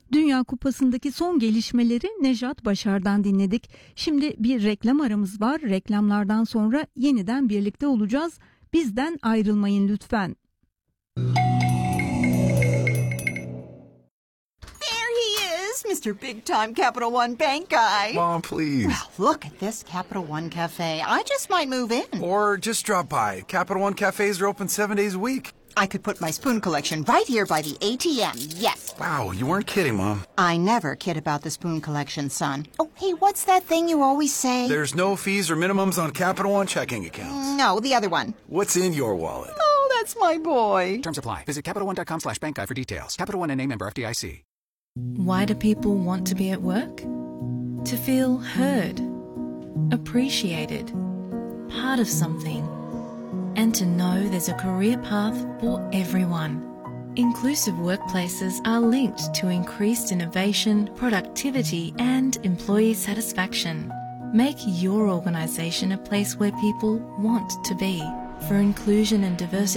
Dünya Kupası'ndaki son gelişmeleri Nejat Başar'dan dinledik. Şimdi bir reklam aramız var. Reklamlardan sonra yeniden birlikte olacağız. Bizden ayrılmayın lütfen. Mr. Big-Time Capital One Bank guy. Mom, please. Well, look at this Capital One Cafe. I just might move in. Or just drop by. Capital One cafes are open 7 days a week. I could put my spoon collection right here by the ATM, yes. Wow, you weren't kidding, Mom. I never kid about the spoon collection, son. Oh, hey, what's that thing you always say? There's no fees or minimums on Capital One checking accounts. No, the other one. What's in your wallet? Oh, that's my boy. Terms apply. Visit CapitalOne.com/bankguide for details. Capital One NA, member FDIC. Why do people want to be at work? To feel heard, appreciated, part of something, and to know there's a career path for everyone. Inclusive workplaces are linked to increased innovation, productivity, and employee satisfaction. Make your organisation a place where people want to be. For inclusion and diversity